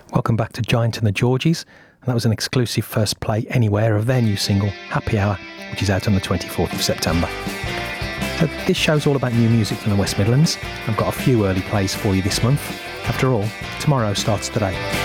Welcome back to Giant and the Georgies. And that was an exclusive first play anywhere of their new single, Happy Hour, which is out on the 24th of September. So this show's all about new music from the West Midlands. I've got a few early plays for you this month. After all, tomorrow starts today.